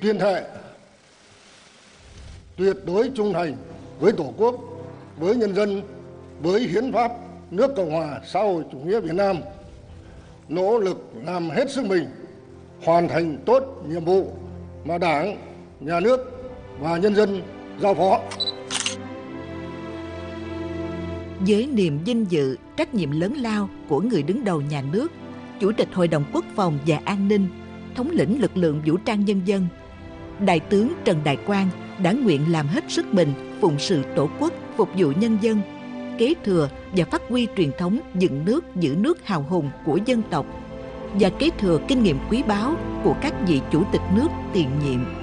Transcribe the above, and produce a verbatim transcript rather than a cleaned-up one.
tuyên thệ tuyệt đối trung thành với Tổ quốc, với nhân dân, với hiến pháp nước Cộng hòa xã hội chủ nghĩa Việt Nam, nỗ lực làm hết sức mình, hoàn thành tốt nhiệm vụ mà Đảng, Nhà nước và nhân dân giao phó. Với niềm vinh dự, trách nhiệm lớn lao của người đứng đầu nhà nước, Chủ tịch Hội đồng Quốc phòng và An ninh, thống lĩnh lực lượng vũ trang nhân dân, Đại tướng Trần Đại Quang đã nguyện làm hết sức mình phụng sự Tổ quốc, phục vụ nhân dân, kế thừa và phát huy truyền thống dựng nước giữ nước hào hùng của dân tộc và kế thừa kinh nghiệm quý báu của các vị chủ tịch nước tiền nhiệm.